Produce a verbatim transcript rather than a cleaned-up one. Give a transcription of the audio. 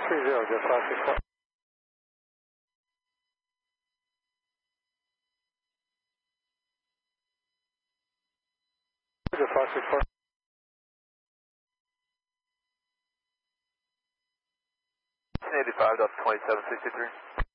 three zero, Jeff five six four. Jeff five six four. eighty-five, Delta twenty-seven sixty-three.